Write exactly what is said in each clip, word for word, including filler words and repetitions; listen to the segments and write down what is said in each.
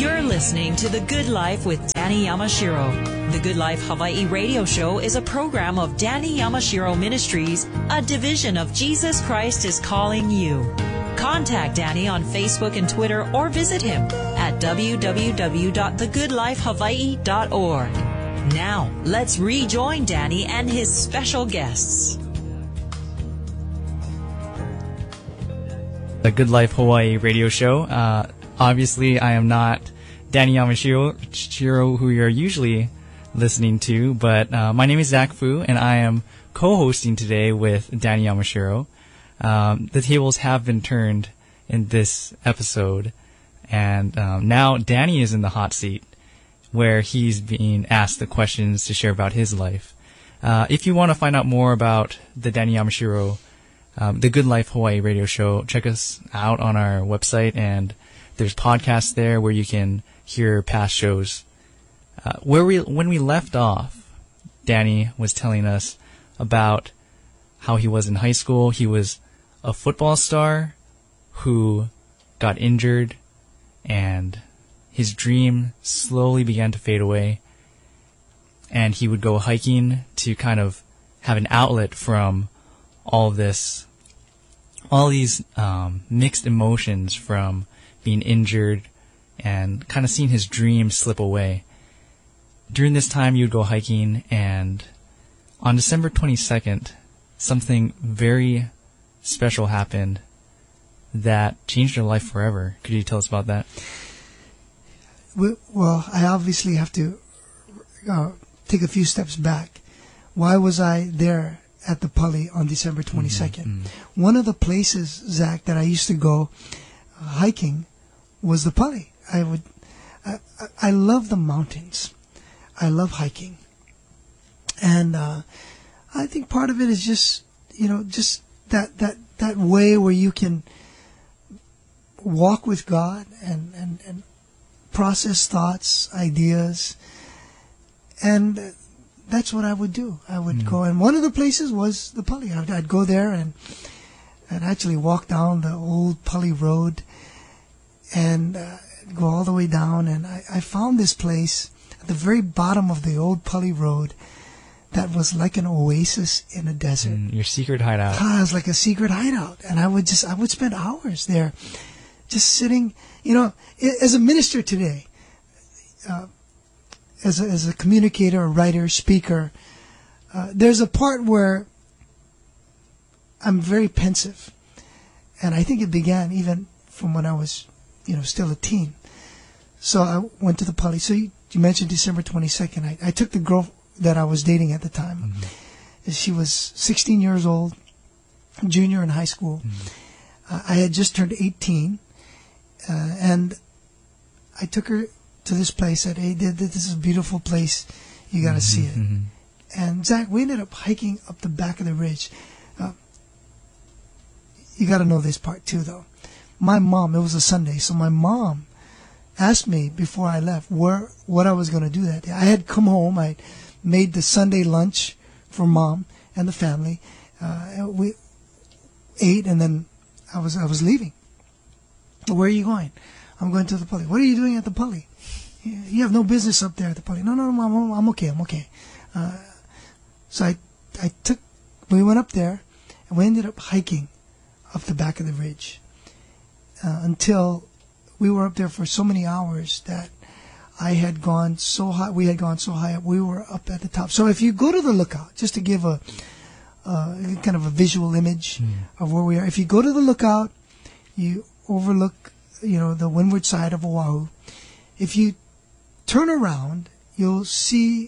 You're listening to The Good Life with Danny Yamashiro. The Good Life Hawaii radio show is a program of Danny Yamashiro Ministries, a division of Jesus Christ is Calling You. Contact Danny on Facebook and Twitter or visit him at w w w dot the good life hawaii dot org. Now, let's rejoin Danny and his special guests. The Good Life Hawaii radio show. Uh, obviously, I am not Danny Yamashiro, Shiro, who you're usually listening to, but uh, my name is Zach Fu, and I am co-hosting today with Danny Yamashiro. Um, the tables have been turned in this episode, and um, now Danny is in the hot seat, where he's being asked the questions to share about his life. Uh, if you want to find out more about the Danny Yamashiro Um, the Good Life Hawaii radio show, check us out on our website, and there's podcasts there where you can hear past shows. Uh, where we when we left off, Danny was telling us about how he was in high school. He was a football star who got injured, and his dream slowly began to fade away, and he would go hiking to kind of have an outlet from all this, all these um, mixed emotions from being injured and kind of seeing his dreams slip away. During this time, you would go hiking, and on December twenty-second, something very special happened that changed your life forever. Could you tell us about that? Well, I obviously have to uh, take a few steps back. Why was I there at the Pali on December twenty-second? Mm-hmm. One of the places, Zach, that I used to go uh, hiking was the Pali. I would, I, I love the mountains. I love hiking. And uh, I think part of it is just, you know, just that, that, that way where you can walk with God and, and, and process thoughts, ideas, and uh, that's what I would do. I would mm. go, and one of the places was the Pali. I'd, I'd go there and and actually walk down the old Pali Road and uh, go all the way down. And I, I found this place at the very bottom of the old Pali Road that was like an oasis in a desert. Mm, your secret hideout. Ah, it was like a secret hideout, and I would just I would spend hours there, just sitting. You know, as a minister today. Uh, As a, as a communicator, a writer, speaker, uh, there's a part where I'm very pensive, and I think it began even from when I was, you know, still a teen. So I went to the Pali. So you, you mentioned December twenty-second. I, I took the girl that I was dating at the time. Mm-hmm. She was sixteen years old, junior in high school. Mm-hmm. Uh, I had just turned eighteen, uh, and I took her to this place. Said, hey, this is a beautiful place. You got to mm-hmm, see it. Mm-hmm. And Zach, we ended up hiking up the back of the ridge. Uh, you got to know this part too, though. My mom, it was a Sunday, so my mom asked me before I left where what I was going to do that day. I had come home. I made the Sunday lunch for Mom and the family. Uh, we ate, and then I was I was leaving. Where are you going? I'm going to the Pali. What are you doing at the Pali? You have no business up there at the Pali. No, no, no, I'm, I'm okay, I'm okay. Uh, so I, I took, we went up there, and we ended up hiking up the back of the ridge uh, until we were up there for so many hours that I had gone so high, we had gone so high up, we were up at the top. So if you go to the lookout, just to give a, uh, kind of a visual image mm. of where we are, if you go to the lookout, you overlook, you know, the windward side of Oahu. If you turn around, you'll see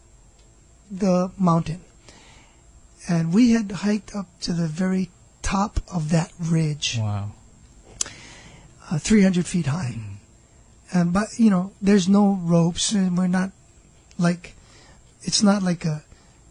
the mountain. And we had hiked up to the very top of that ridge. Wow. Uh, three hundred feet high. Mm. And, but, you know, there's no ropes, and we're not like, it's not like a,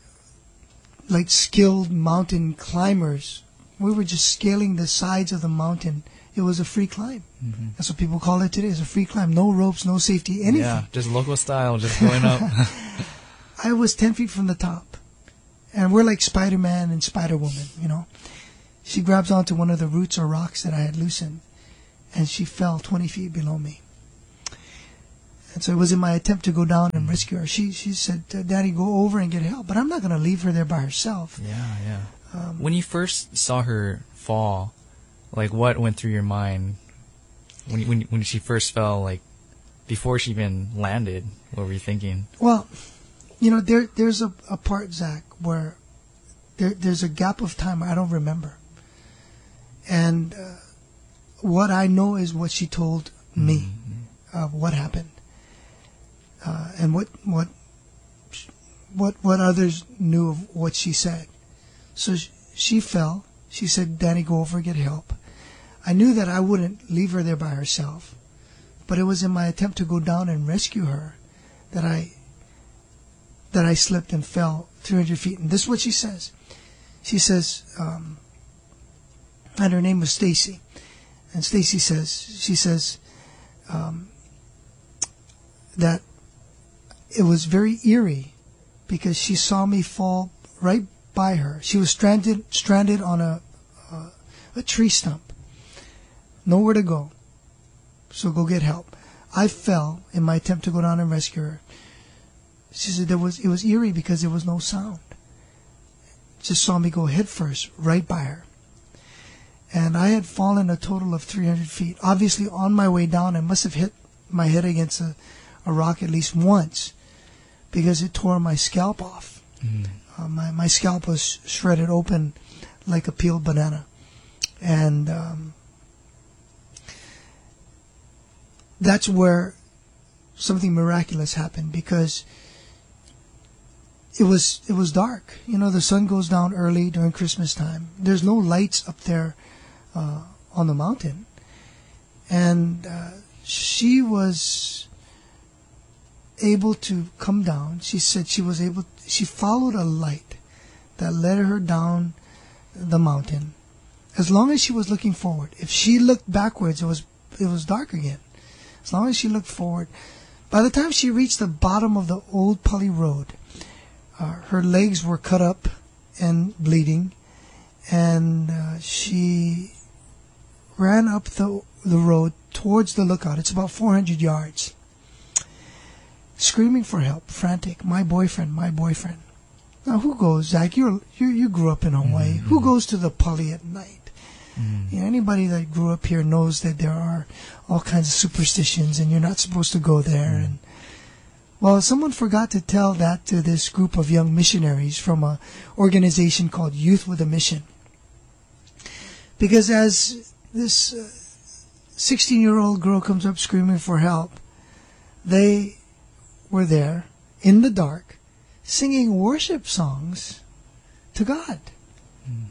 like skilled mountain climbers. We were just scaling the sides of the mountain. It was a free climb. Mm-hmm. That's what people call it today. It's a free climb. No ropes, no safety, anything. Yeah, just local style, just going up. I was ten feet from the top. And we're like Spider-Man and Spider-Woman, you know. She grabs onto one of the roots or rocks that I had loosened, and she fell twenty feet below me. And so it was in my attempt to go down and rescue her. She she said, "Daddy, go over and get help." But I'm not going to leave her there by herself. Yeah, yeah. Um, when you first saw her fall, like what went through your mind when when when she first fell? Like before she even landed, what were you thinking? Well, you know, there there's a, a part, Zach, where there there's a gap of time where I don't remember, and uh, what I know is what she told me mm-hmm. of what happened. Uh, and what what what what others knew of what she said. So sh- she fell. She said, "Danny, go over and get help." I knew that I wouldn't leave her there by herself, but it was in my attempt to go down and rescue her that I that I slipped and fell three hundred feet. And this is what she says. She says, um, and her name was Stacy. And Stacy says, she says um, that it was very eerie because she saw me fall right by her. She was stranded stranded on a uh, a tree stump. Nowhere to go. So go get help. I fell in my attempt to go down and rescue her. She said there was it was eerie because there was no sound. Just saw me go head first right by her. And I had fallen a total of three hundred feet. Obviously on my way down I must have hit my head against a, a rock at least once, because it tore my scalp off. Mm. Uh, my, my scalp was shredded open like a peeled banana. And um, that's where something miraculous happened, because it was it was dark. You know, the sun goes down early during Christmas time. There's no lights up there uh, on the mountain. And uh, she was able to come down. She said she was able, she followed a light that led her down the mountain. As long as she was looking forward. If she looked backwards, it was it was dark again. As long as she looked forward. By the time she reached the bottom of the old Pali Road, uh, her legs were cut up and bleeding, and uh, she ran up the the road towards the lookout. It's about four hundred yards. Screaming for help, frantic. My boyfriend, my boyfriend. Now, who goes, Zach? You're, you you grew up in Hawaii. Mm-hmm. Who goes to the Pali at night? Mm-hmm. You know, anybody that grew up here knows that there are all kinds of superstitions, and you're not supposed to go there. Mm-hmm. And well, someone forgot to tell that to this group of young missionaries from a organization called Youth with a Mission. Because as this uh, sixteen-year-old girl comes up screaming for help, they were there in the dark singing worship songs to God. Mm.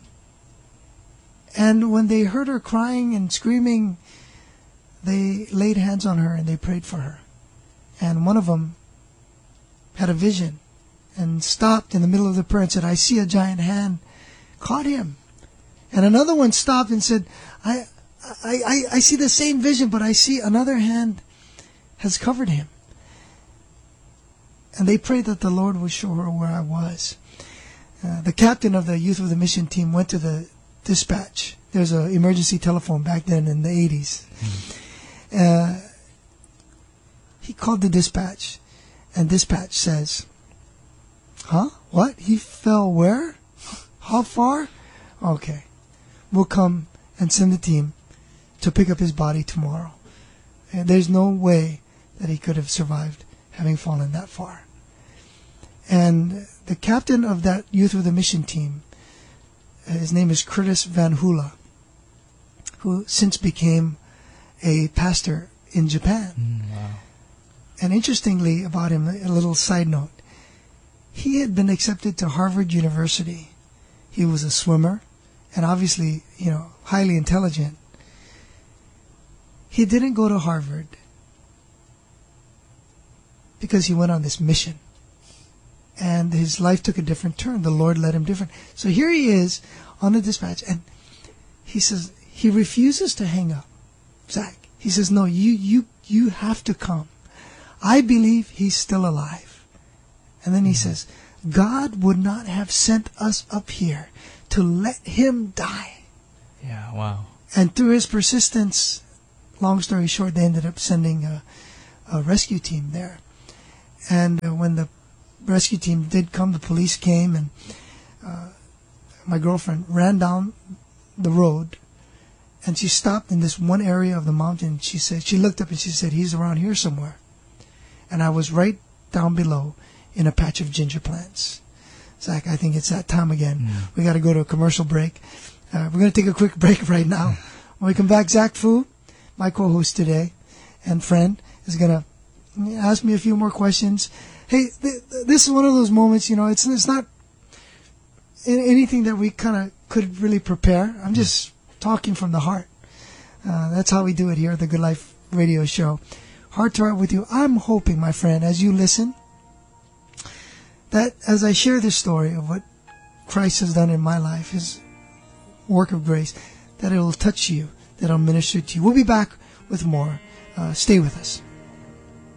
And when they heard her crying and screaming, they laid hands on her and they prayed for her. And one of them had a vision and stopped in the middle of the prayer and said, "I see a giant hand caught him." And another one stopped and said, I, I, I, I see the same vision, but I see another hand has covered him. And they prayed that the Lord would show her where I was. Uh, the captain of the Youth with a Mission team went to the dispatch. There's an emergency telephone back then in the eighties. Mm-hmm. Uh, he called the dispatch, and dispatch says, "Huh? What? He fell where? How far? Okay. We'll come and send the team to pick up his body tomorrow." And there's no way that he could have survived having fallen that far. And the captain of that Youth with a Mission team, his name is Curtis Van Hula, who since became a pastor in Japan. Mm, wow. And interestingly about him, a little side note, he had been accepted to Harvard University. He was a swimmer and obviously, you know, highly intelligent. He didn't go to Harvard because he went on this mission. And his life took a different turn. The Lord led him different. So here he is on the dispatch, and he says, he refuses to hang up. Zach, he says, "No, you, you, you have to come. I believe he's still alive." And then he mm-hmm. says, "God would not have sent us up here to let him die." Yeah, wow. And through his persistence, long story short, they ended up sending a, a rescue team there. And uh, when the rescue team did come, the police came, and uh, my girlfriend ran down the road, and she stopped in this one area of the mountain. She said, she looked up and she said, he's around here somewhere. And I was right down below in a patch of ginger plants. Zach, I think it's that time again. Mm. We got to go to a commercial break. Uh, we're going to take a quick break right now. When we come back, Zach Fu, my co-host today and friend, is going to ask me a few more questions. Hey, th- this is one of those moments, you know, it's it's not anything that we kind of could really prepare. I'm just talking from the heart. Uh, that's how we do it here at the Good Life Radio Show. Heart to heart with you. I'm hoping, my friend, as you listen, that as I share this story of what Christ has done in my life, His work of grace, that it will touch you, that it'll minister to you. We'll be back with more. Uh, stay with us.